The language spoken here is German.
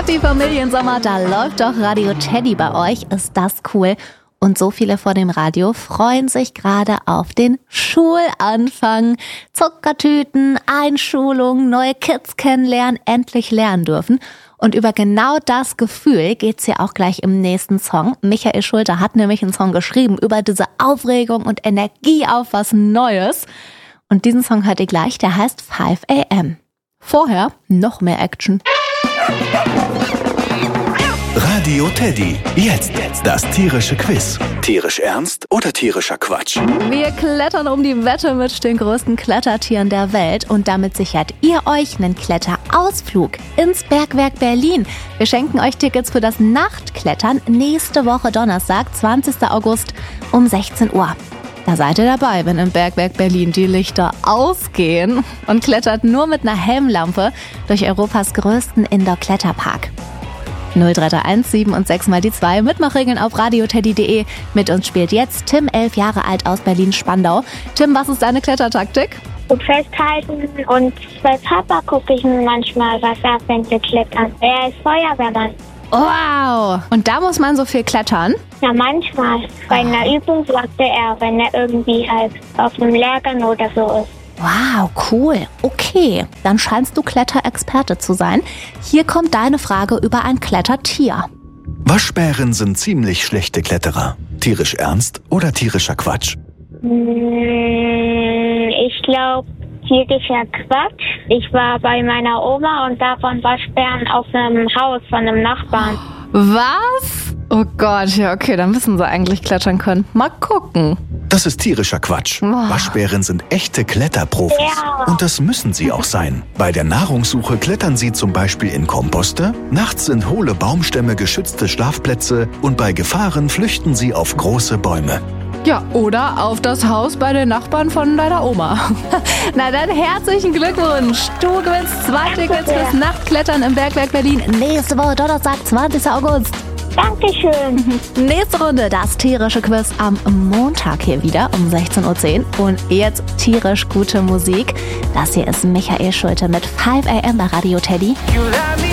Happy Familiensommer, da läuft doch Radio Teddy bei euch. Ist das cool? Und so viele vor dem Radio freuen sich gerade auf den Schulanfang. Zuckertüten, Einschulung, neue Kids kennenlernen, endlich lernen dürfen. Und über genau das Gefühl geht's hier auch gleich im nächsten Song. Michael Schulte hat nämlich einen Song geschrieben über diese Aufregung und Energie auf was Neues. Und diesen Song hört ihr gleich, der heißt 5 AM. Vorher noch mehr Action. Radio Teddy. Jetzt das tierische Quiz. Tierisch ernst oder tierischer Quatsch? Wir klettern um die Wette mit den größten Klettertieren der Welt und damit sichert ihr euch einen Kletterausflug ins Bergwerk Berlin. Wir schenken euch Tickets für das Nachtklettern nächste Woche Donnerstag, 20. August um 16 Uhr. Da seid ihr dabei, wenn im Bergwerk Berlin die Lichter ausgehen und klettert nur mit einer Helmlampe durch Europas größten Indoor-Kletterpark. 0331 7 und 6 mal die 2. Mitmachregeln auf radioteddy.de. Mit uns spielt jetzt Tim, 11 Jahre alt aus Berlin-Spandau. Tim, was ist deine Klettertaktik? Gut festhalten und bei Papa gucke ich mir manchmal was ab, wenn wir klettern. Er ist Feuerwehrmann. Wow! Und da muss man so viel klettern? Ja, manchmal. Bei einer Übung sagte er, wenn er irgendwie halt auf einem Lehrgang oder so ist. Wow, cool. Okay, dann scheinst du Kletterexperte zu sein. Hier kommt deine Frage über ein Klettertier. Waschbären sind ziemlich schlechte Kletterer. Tierisch ernst oder tierischer Quatsch? Ich glaube, tierischer Quatsch. Ich war bei meiner Oma und da waren Waschbären auf einem Haus von einem Nachbarn. Was? Oh Gott, ja okay, dann müssen sie eigentlich klettern können. Mal gucken. Das ist tierischer Quatsch. Waschbären sind echte Kletterprofis. Ja. Und das müssen sie auch sein. Bei der Nahrungssuche klettern sie zum Beispiel in Komposte, nachts sind hohle Baumstämme geschützte Schlafplätze und bei Gefahren flüchten sie auf große Bäume. Ja, oder auf das Haus bei den Nachbarn von deiner Oma. Na dann herzlichen Glückwunsch. Du gewinnst 2 Tickets fürs Nachtklettern im Bergwerk Berlin. Nächste Woche Donnerstag, 20. August. Dankeschön. Nächste Runde, das tierische Quiz am Montag hier wieder um 16.10 Uhr. Und jetzt tierisch gute Musik. Das hier ist Michael Schulte mit 5 AM bei Radio Teddy.